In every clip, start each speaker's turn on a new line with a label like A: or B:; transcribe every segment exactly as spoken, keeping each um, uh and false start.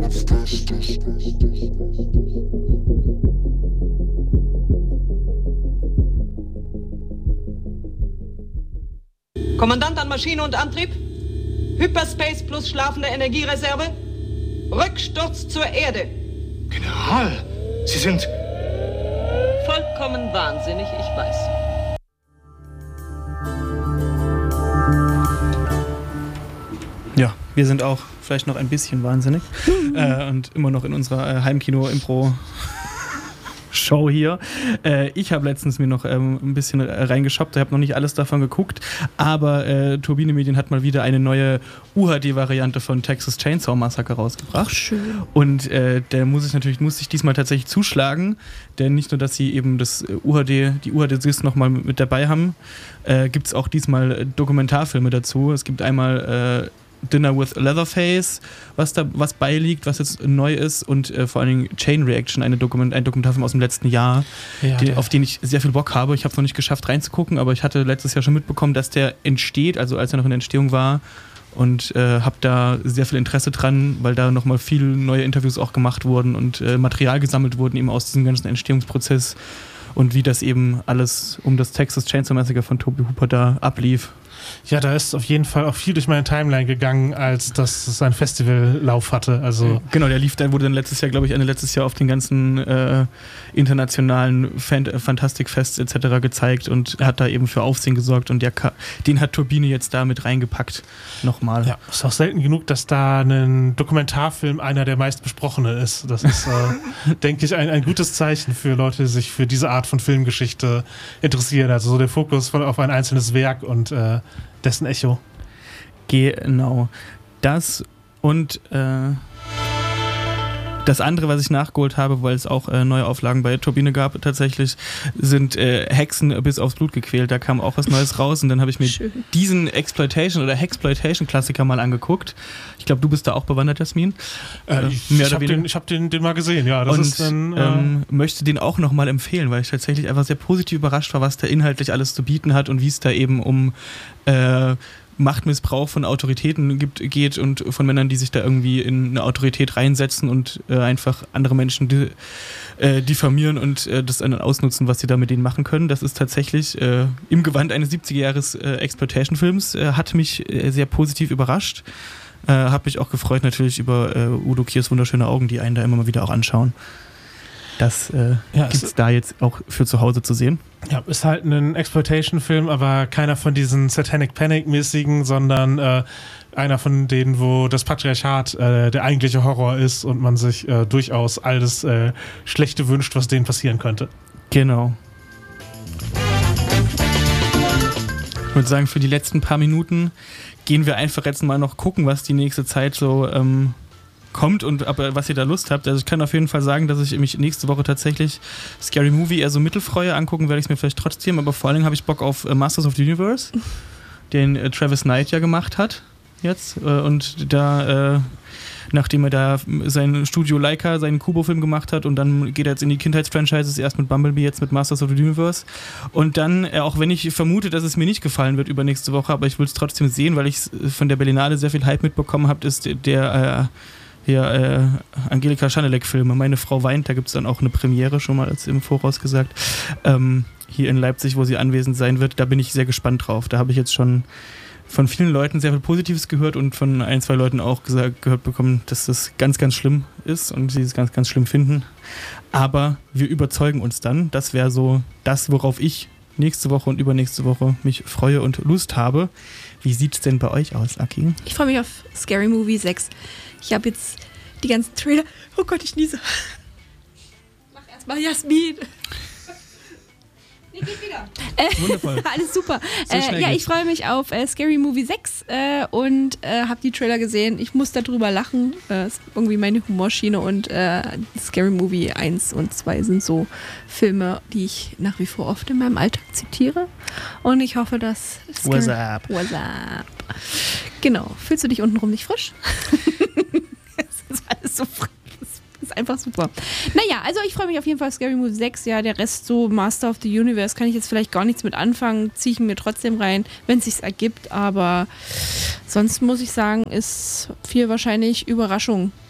A: Kommandant an Maschine und Antrieb. Hyperspace plus schlafende Energiereserve. Rücksturz zur Erde.
B: General, Sie sind...
A: Vollkommen wahnsinnig, ich weiß.
C: Ja, wir sind auch vielleicht noch ein bisschen wahnsinnig äh, und immer noch in unserer äh, Heimkino-Impro-Show hier. Äh, ich habe letztens mir noch ähm, ein bisschen reingeschoppt, ich habe noch nicht alles davon geguckt, aber äh, Turbine Medien hat mal wieder eine neue U H D-Variante von Texas Chainsaw Massacre rausgebracht.
D: Ach, schön.
C: Und äh, der muss ich natürlich, muss ich diesmal tatsächlich zuschlagen, denn nicht nur, dass sie eben das U H D, die U H D-Disc nochmal mit dabei haben, äh, gibt es auch diesmal Dokumentarfilme dazu. Es gibt einmal äh, Dinner with Leatherface, was da was beiliegt, was jetzt neu ist, und äh, vor allen Dingen Chain Reaction, eine Dokument, ein Dokumentarfilm aus dem letzten Jahr,
D: Ja,
C: die,
D: der-
C: auf den ich sehr viel Bock habe. Ich habe es noch nicht geschafft reinzugucken, aber ich hatte letztes Jahr schon mitbekommen, dass der entsteht, also als er noch in der Entstehung war, und äh, habe da sehr viel Interesse dran, weil da nochmal viele neue Interviews auch gemacht wurden und äh, Material gesammelt wurden eben aus diesem ganzen Entstehungsprozess und wie das eben alles um das Texas Chainsaw Massacre von Tobe Hooper da ablief.
D: Ja, da ist auf jeden Fall auch viel durch meine Timeline gegangen, als dass es einen Festivallauf hatte. Also
C: Genau, der lief dann, wurde dann letztes Jahr, glaube ich, Ende letztes Jahr auf den ganzen äh, internationalen Fan- äh, Fantastikfests et cetera gezeigt und hat da eben für Aufsehen gesorgt, und der Ka- den hat Turbine jetzt da mit reingepackt. Nochmal.
D: ja, ist auch selten genug, dass da ein Dokumentarfilm einer der meistbesprochenen ist. Das ist, äh, denke ich, ein, ein gutes Zeichen für Leute, die sich für diese Art von Filmgeschichte interessieren. Also so der Fokus von, auf ein einzelnes Werk und äh, dessen Echo.
C: Genau. Das und äh, das andere, was ich nachgeholt habe, weil es auch äh, neue Auflagen bei Turbine gab, tatsächlich, sind äh, Hexen bis aufs Blut gequält. Da kam auch was Neues raus, und dann habe ich mir
D: Schön.
C: diesen Exploitation- oder Hexploitation-Klassiker mal angeguckt. Ich glaube, du bist da auch bewandert, Jasmin.
D: Äh, ich ich habe den, ich hab den, den mal gesehen, ja. Das
C: und
D: ist dann, äh,
C: ähm, möchte den auch nochmal empfehlen, weil ich tatsächlich einfach sehr positiv überrascht war, was der inhaltlich alles zu bieten hat und wie es da eben um äh, Machtmissbrauch von Autoritäten gibt, geht und von Männern, die sich da irgendwie in eine Autorität reinsetzen und äh, einfach andere Menschen di- äh, diffamieren und äh, das dann ausnutzen, was sie da mit denen machen können. Das ist tatsächlich äh, im Gewand eines siebziger-Jahres äh, Exploitation-Films, äh, hat mich äh, sehr positiv überrascht. Äh, hab mich auch gefreut natürlich über äh, Udo Kiers wunderschöne Augen, die einen da immer mal wieder auch anschauen. Das äh,
D: Ja,
C: gibt es
D: es-
C: da jetzt auch für zu Hause zu sehen.
D: ja, ist halt ein Exploitation-Film, aber keiner von diesen Satanic Panic-mäßigen, sondern äh, einer von denen, wo das Patriarchat äh, der eigentliche Horror ist und man sich äh, durchaus all das äh, Schlechte wünscht, was denen passieren könnte.
C: Genau. Ich würde sagen, für die letzten paar Minuten gehen wir einfach jetzt mal noch gucken, was die nächste Zeit so ähm, kommt und aber was ihr da Lust habt. Also ich kann auf jeden Fall sagen, dass ich mich nächste Woche tatsächlich Scary Movie eher so mittelfreue. Angucken werde ich es mir vielleicht trotzdem, aber vor allen Dingen habe ich Bock auf äh, Masters of the Universe, den äh, Travis Knight ja gemacht hat jetzt, äh, und da äh, nachdem er da sein Studio Leica, seinen Kubo-Film gemacht hat, und dann geht er jetzt in die Kindheitsfranchises, erst mit Bumblebee, jetzt mit Masters of the Universe. Und dann, äh, auch wenn ich vermute, dass es mir nicht gefallen wird übernächste Woche, aber ich will es trotzdem sehen, weil ich von der Berlinale sehr viel Hype mitbekommen habe, ist der äh, hier, äh, Angelika Schanelek-Filme, Meine Frau weint, da gibt es dann auch eine Premiere, schon mal als im Voraus gesagt, ähm, hier in Leipzig, wo sie anwesend sein wird. Da bin ich sehr gespannt drauf. Da habe ich jetzt schon von vielen Leuten sehr viel Positives gehört und von ein, zwei Leuten auch gesagt, gehört bekommen, dass das ganz, ganz schlimm ist und sie es ganz, ganz schlimm finden. Aber wir überzeugen uns dann. Das wäre so das, worauf ich nächste Woche und übernächste Woche mich freue und Lust habe. Wie sieht es denn bei euch aus, Aki?
E: Ich freue mich auf Scary Movie sechs. Ich habe jetzt die ganzen Trailer. Oh Gott, ich niese. Mach erstmal Jasmin. Ich geht wieder. Äh,
C: Wundervoll.
E: Alles super.
C: So
E: äh,
C: schnell
E: ja,
C: geht's.
E: ich freue mich auf äh, Scary Movie sechs äh, und äh, habe die Trailer gesehen. Ich muss darüber lachen. Äh, ist irgendwie meine Humorschiene, und äh, Scary Movie eins und zwei sind so Filme, die ich nach wie vor oft in meinem Alltag zitiere. Und ich hoffe, dass Scary
C: What's up?
E: What's up? Genau. Fühlst du dich untenrum nicht frisch? Das ist alles so frisch. Das ist einfach super. Naja, also ich freue mich auf jeden Fall auf Scary Movie sechs. Ja, der Rest so Master of the Universe kann ich jetzt vielleicht gar nichts mit anfangen. Ziehe ich mir trotzdem rein, wenn es sich ergibt. Aber sonst muss ich sagen, ist viel wahrscheinlich Überraschung.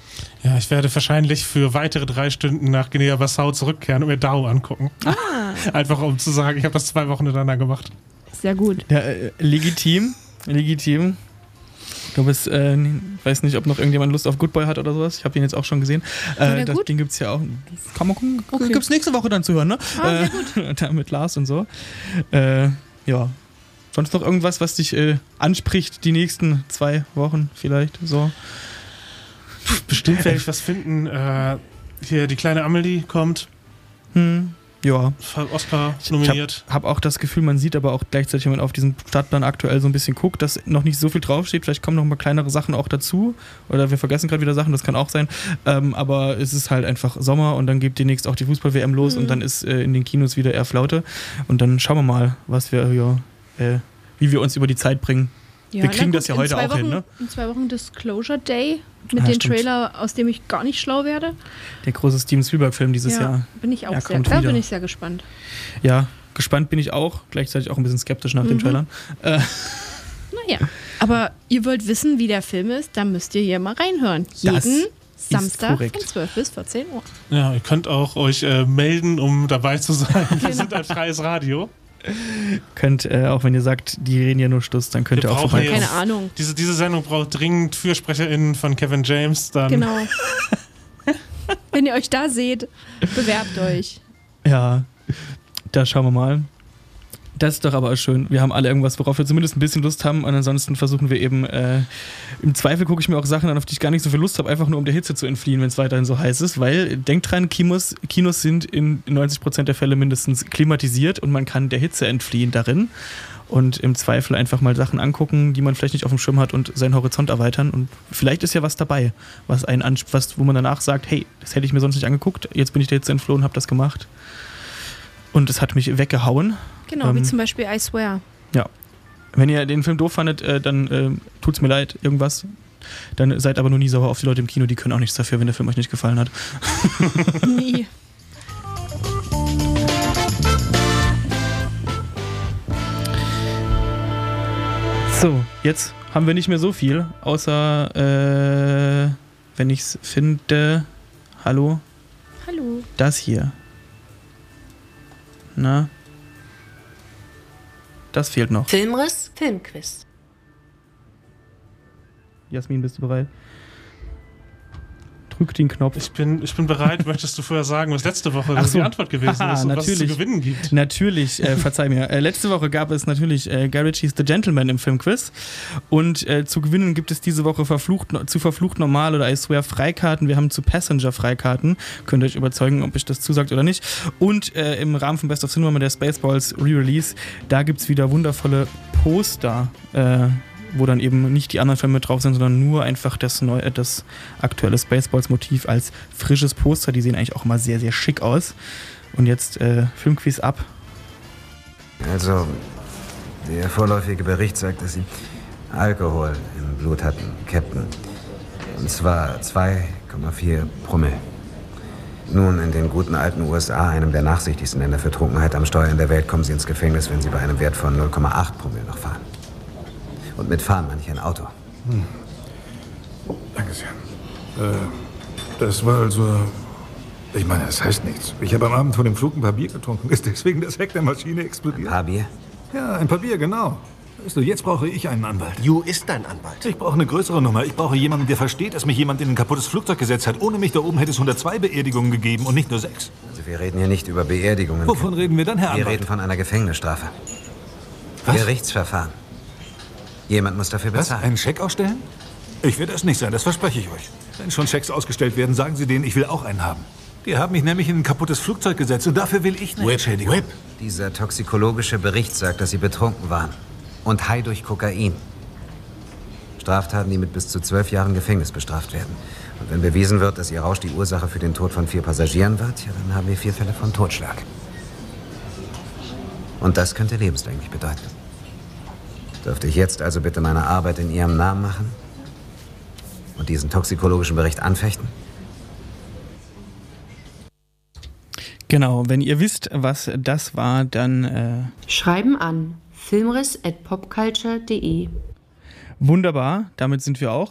D: Ja, ich werde wahrscheinlich für weitere drei Stunden nach Guinea-Bissau zurückkehren und mir Dao angucken.
E: Ah.
D: Einfach um zu sagen, ich habe das zwei Wochen hintereinander gemacht.
E: Sehr gut.
C: Ja, äh, legitim. Legitim. Du bist, äh, weiß nicht, ob noch irgendjemand Lust auf Good Boy hat oder sowas. Ich habe den jetzt auch schon gesehen. Äh, das
E: gut?
C: Ding gibt's ja auch. Das kann man gucken.
E: Okay.
C: Gibt's nächste Woche dann zu hören, ne?
E: Ah,
C: äh,
E: sehr
C: gut. Mit Lars und so. Äh, ja. Sonst noch irgendwas, was dich äh, anspricht, die nächsten zwei Wochen vielleicht so?
D: Bestimmt werde ich was finden. Äh, hier, die kleine Amelie kommt.
C: Hm. Ja.
D: Oscar nominiert.
C: Ich habe hab auch das Gefühl, man sieht aber auch gleichzeitig, wenn man auf diesen Startplan aktuell so ein bisschen guckt, dass noch nicht so viel draufsteht. Vielleicht kommen noch mal kleinere Sachen auch dazu. Oder wir vergessen gerade wieder Sachen, das kann auch sein. Ähm, aber es ist halt einfach Sommer und dann geht demnächst auch die Fußball-W M los mhm. und dann ist äh, in den Kinos wieder eher Flaute. Und dann schauen wir mal, was wir, ja, äh, wie wir uns über die Zeit bringen.
E: Ja,
C: wir kriegen
E: gut,
C: das ja heute auch
E: Wochen,
C: hin, ne?
E: In zwei Wochen Disclosure Day mit
C: ah,
E: dem
C: stimmt.
E: Trailer, aus dem ich gar nicht schlau werde.
C: Der große Steven Spielberg-Film dieses
E: ja,
C: Jahr.
E: Bin ich auch
C: Er
E: sehr,
C: kommt
E: da
C: wieder.
E: bin ich sehr gespannt.
C: Ja, gespannt bin ich auch. Gleichzeitig auch ein bisschen skeptisch nach
E: Mhm.
C: den Trailern. Äh,
E: Naja, aber ihr wollt wissen, wie der Film ist, dann müsst ihr hier mal reinhören.
C: Das
E: Jeden
C: ist
E: Samstag
C: korrekt.
E: von zwölf bis vierzehn Uhr.
D: Ja, ihr könnt auch euch äh, melden, um dabei zu sein. Wir
E: Genau.
D: sind ein freies Radio.
C: könnt, äh, auch wenn ihr sagt, die reden ja nur Stuss, dann könnt
D: Wir
C: ihr auch
D: brauchen
C: vorbeikommen.
E: Keine Ahnung.
D: Diese, diese Sendung braucht dringend FürsprecherInnen von Kevin James. Dann
E: Genau. Wenn ihr euch da seht, bewerbt euch.
C: Ja, da schauen wir mal. Das ist doch aber auch schön. Wir haben alle irgendwas, worauf wir zumindest ein bisschen Lust haben. Und ansonsten versuchen wir eben, äh, im Zweifel gucke ich mir auch Sachen an, auf die ich gar nicht so viel Lust habe, einfach nur um der Hitze zu entfliehen, wenn es weiterhin so heiß ist. Weil, denkt dran, Kinos, Kinos sind in neunzig Prozent der Fälle mindestens klimatisiert und man kann der Hitze entfliehen darin. Und im Zweifel einfach mal Sachen angucken, die man vielleicht nicht auf dem Schirm hat und seinen Horizont erweitern. Und vielleicht ist ja was dabei, was einen ansp- was, wo man danach sagt, hey, das hätte ich mir sonst nicht angeguckt. Jetzt bin ich der Hitze entflohen, habe das gemacht. Und es hat mich weggehauen.
E: Genau,
C: Ähm,
E: wie zum Beispiel I Swear.
C: Ja. Wenn ihr den Film doof fandet, äh, dann äh, tut's mir leid, irgendwas. Dann seid aber nur nie sauer auf die Leute im Kino, die können auch nichts dafür, wenn der Film euch nicht gefallen hat.
E: Nie.
C: So, jetzt haben wir nicht mehr so viel, außer, äh, wenn ich's finde, hallo,
E: Hallo.
C: das hier. Na? Das fehlt noch.
F: Filmriss, Filmquiz.
C: Jasmin, bist du bereit? Drück den Knopf.
D: Ich bin, ich bin bereit. Möchtest du vorher sagen, was letzte Woche
C: Ach
D: was
C: so.
D: die Antwort gewesen
C: Haha,
D: ist und was es zu
C: natürlich.
D: gewinnen gibt?
C: Natürlich, äh, verzeih mir. Äh, letzte Woche gab es natürlich äh, Guy Ritchie's The Gentleman im Filmquiz. Und äh, zu gewinnen gibt es diese Woche verflucht, zu Verflucht Normal oder I Swear Freikarten. Wir haben zu Passenger Freikarten. Könnt ihr euch überzeugen, ob euch das zusagt oder nicht. Und äh, im Rahmen von Best of Cinema mit der Spaceballs Re-Release, da gibt es wieder wundervolle Poster, äh, wo dann eben nicht die anderen Filme mit drauf sind, sondern nur einfach das, neu, äh, das aktuelle Spaceballs-Motiv als frisches Poster. Die sehen eigentlich auch immer sehr, sehr schick aus. Und jetzt äh, Filmquiz ab.
G: Also, der vorläufige Bericht sagt, dass Sie Alkohol im Blut hatten, Captain. Und zwar zwei Komma vier Promille. Nun, in den guten alten U S A, einem der nachsichtigsten Länder für Trunkenheit am Steuer in der Welt, kommen Sie ins Gefängnis, wenn Sie bei einem Wert von null Komma acht Promille noch fahren. Und mit fahren meine ich ein Auto.
B: Hm. Danke sehr. Äh, das war also... Ich meine, das heißt nichts. Ich habe am Abend vor dem Flug ein paar Bier getrunken. Ist deswegen das Heck der Maschine explodiert?
G: Ein paar Bier?
B: Ja, ein paar Bier, genau. Weißt du, jetzt brauche ich einen Anwalt.
H: Ju ist dein Anwalt.
B: Ich brauche eine größere Nummer. Ich brauche jemanden, der versteht, dass mich jemand in ein kaputtes Flugzeug gesetzt hat. Ohne mich da oben hätte es hundertzwei Beerdigungen gegeben und nicht nur sechs.
G: Also wir reden hier nicht über Beerdigungen.
B: Wovon reden wir dann, Herr
G: Wir
B: Anwalt?
G: reden von einer Gefängnisstrafe.
B: Was?
G: Gerichtsverfahren. Jemand muss dafür
B: Was?
G: bezahlen.
B: Einen Scheck ausstellen? Ich werde es nicht sein, das verspreche ich euch. Wenn schon Schecks ausgestellt werden, sagen Sie denen, ich will auch einen haben. Die haben mich nämlich in ein kaputtes Flugzeug gesetzt und dafür will ich eine Entschädigung.
H: Whip.
G: Dieser toxikologische Bericht sagt, dass Sie betrunken waren. Und high durch Kokain. Straftaten, die mit bis zu zwölf Jahren Gefängnis bestraft werden. Und wenn bewiesen wird, dass Ihr Rausch die Ursache für den Tod von vier Passagieren war, ja, dann haben wir vier Fälle von Totschlag. Und das könnte lebenslänglich bedeuten. Dürfte ich jetzt also bitte meine Arbeit in Ihrem Namen machen? Und diesen toxikologischen Bericht anfechten?
C: Genau, wenn ihr wisst, was das war, dann äh,
F: Schreiben an filmriss at popculture punkt de.
C: wunderbar, damit sind wir auch.